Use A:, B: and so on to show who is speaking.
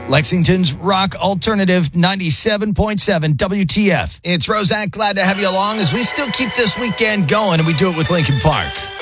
A: Lexington's Rock Alternative 97.7 WTF. It's Roseanne. Glad to have you along as we still keep this weekend going, and we do it with Lincoln Park.